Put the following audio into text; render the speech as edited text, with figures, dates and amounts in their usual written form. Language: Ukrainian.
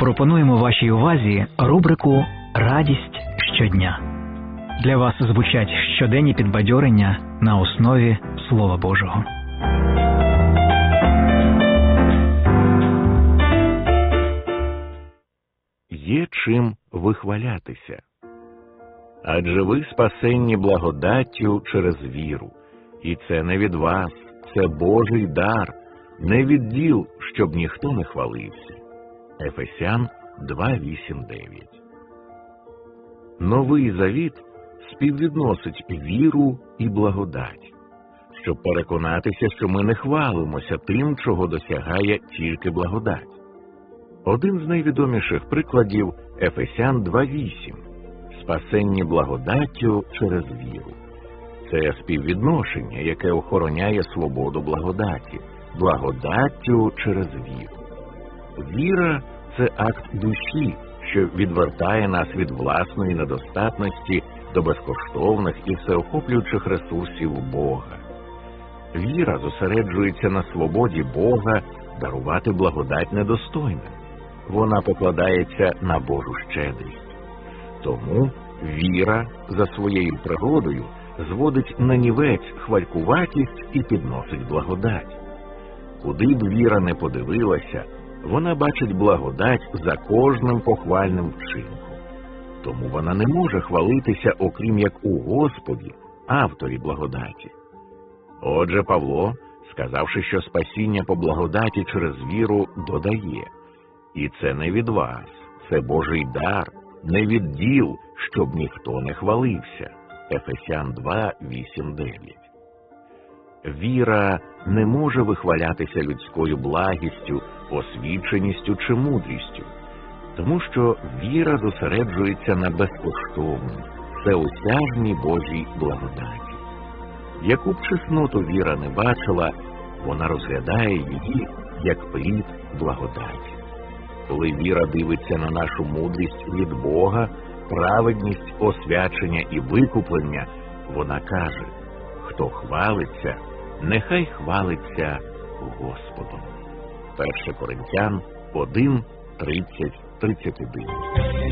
Пропонуємо вашій увазі рубрику «Радість щодня». Для вас звучать щоденні підбадьорення на основі Слова Божого. Є чим вихвалятися. Адже ви спасенні благодаттю через віру. І це не від вас, це Божий дар, не від діл, щоб ніхто не хвалився. Ефесян 2:8-9. Новий Завіт співвідносить віру і благодать, щоб переконатися, що ми не хвалимося тим, чого досягає тільки благодать. Один з найвідоміших прикладів – Ефесян 2:8. Спасенні благодаттю через віру. Це співвідношення, яке охороняє свободу благодаті. Благодаттю через віру. Віра – це акт душі, що відвертає нас від власної недостатності до безкоштовних і всеохоплюючих ресурсів Бога. Віра зосереджується на свободі Бога дарувати благодать недостойним. Вона покладається на Божу щедрість. Тому віра за своєю природою зводить нанівець хвалькуватість і підносить благодать. Куди б віра не подивилася, вона бачить благодать за кожним похвальним вчинком. Тому вона не може хвалитися, окрім як у Господі, авторі благодаті. Отже, Павло, сказавши, що спасіння по благодаті через віру, додає: «І це не від вас, це Божий дар, не від діл, щоб ніхто не хвалився». Ефесян 2:8-9. Віра не може вихвалятися людською благістю, освіченістю чи мудрістю, тому що віра зосереджується на безкоштовній, всеосяжній Божій благодаті. Яку б чесноту віра не бачила, вона розглядає її як плід благодаті. Коли віра дивиться на нашу мудрість від Бога, праведність, освячення і викуплення, вона каже: «Хто хвалиться, нехай хвалиться Господом». 1 Коринтян 1:30-31.